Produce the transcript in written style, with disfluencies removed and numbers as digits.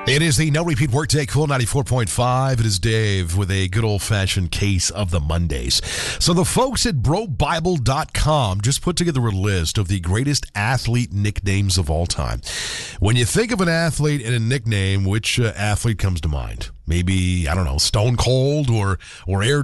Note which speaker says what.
Speaker 1: It is the No Repeat Workday Cool 94.5. It is Dave with a good old-fashioned case of the Mondays. So the folks at BroBible.com just put together a list of the greatest athlete nicknames of all time. When you think of an athlete and a nickname, which athlete comes to mind? Maybe, I don't know, Stone Cold or Air